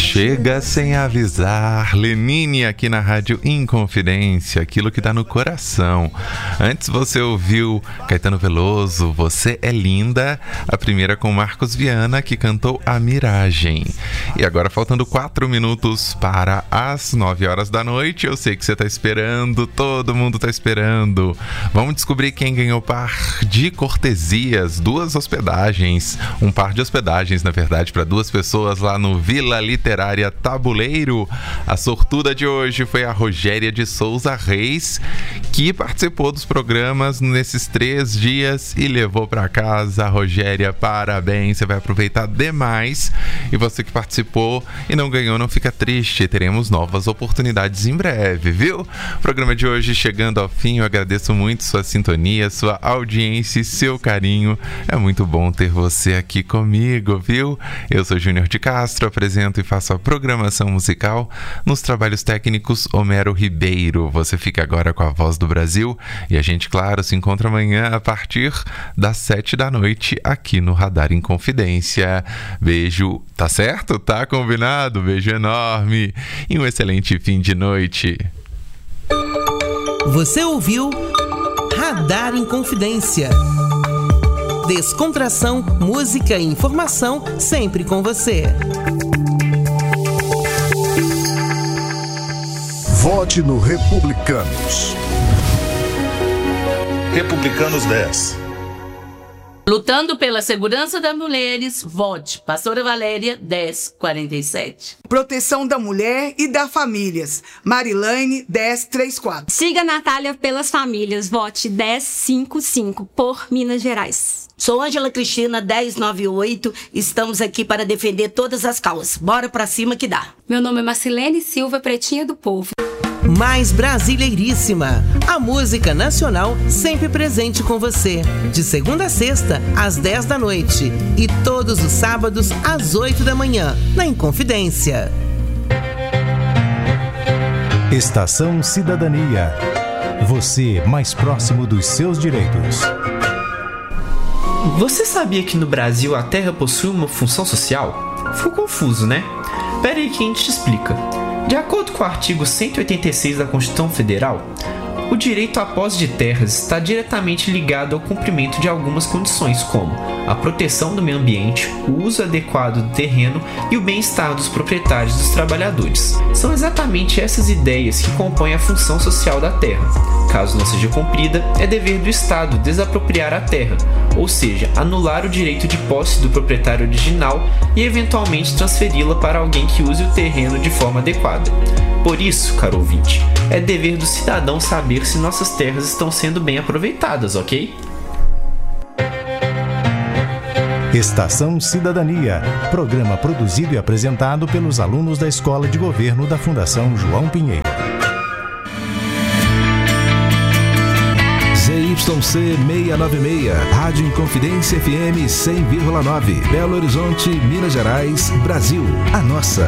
Chega sem avisar, Lenine aqui na Rádio Inconfidência, aquilo que dá no coração. Antes você ouviu Caetano Veloso, Você é Linda, a primeira com Marcos Viana, que cantou A Miragem. E agora faltando 4 minutos para as 9 horas da noite, eu sei que você tá esperando, todo mundo tá esperando. Vamos descobrir quem ganhou par de cortesias, 2 hospedagens, um par de hospedagens, na verdade, para 2 pessoas lá no Vila Literária Tabuleiro. A sortuda de hoje foi a Rogéria de Souza Reis, que participou dos programas nesses 3 dias e levou para casa. Rogéria, parabéns, você vai aproveitar demais. E você que participou e não ganhou, não fica triste, teremos novas oportunidades em breve, viu? O programa de hoje chegando ao fim, eu agradeço muito sua sintonia, sua audiência e seu carinho. É muito bom ter você aqui comigo, viu? Eu sou Júnior de Castro, apresento e faço a programação musical. Nos trabalhos técnicos, Homero Ribeiro. Você fica agora com a Voz do Brasil e a gente, claro, se encontra amanhã a partir das 7 da noite aqui no Radar Inconfidência. Beijo, tá certo? Tá combinado? Beijo enorme e um excelente fim de noite. Você ouviu Radar Inconfidência. Descontração, música e informação sempre com você. Vote no Republicanos. Republicanos 10. Lutando pela segurança das mulheres, vote Pastora Valéria 1047. Proteção da mulher e das famílias, Marilane 1034. Siga Natália pelas famílias, vote 1055 por Minas Gerais. Sou Ângela Cristina 1098, estamos aqui para defender todas as causas. Bora pra cima que dá. Meu nome é Marcilene Silva, Pretinha do Povo. Mais brasileiríssima, a música nacional sempre presente com você, de segunda a sexta, às 10 da noite e todos os sábados, às 8 da manhã, na Inconfidência. Estação Cidadania. Você mais próximo dos seus direitos. Você sabia que no Brasil a terra possui uma função social? Ficou confuso, né? Pera aí que a gente te explica. De acordo com o artigo 186 da Constituição Federal, o direito à posse de terras está diretamente ligado ao cumprimento de algumas condições, como a proteção do meio ambiente, o uso adequado do terreno e o bem-estar dos proprietários e dos trabalhadores. São exatamente essas ideias que compõem a função social da terra. Caso não seja cumprida, é dever do Estado desapropriar a terra, ou seja, anular o direito de posse do proprietário original e eventualmente transferi-la para alguém que use o terreno de forma adequada. Por isso, caro ouvinte, é dever do cidadão saber se nossas terras estão sendo bem aproveitadas, ok? Estação Cidadania, programa produzido e apresentado pelos alunos da Escola de Governo da Fundação João Pinheiro. ZYC 696, Rádio Inconfidência FM 100,9, Belo Horizonte, Minas Gerais, Brasil, a nossa.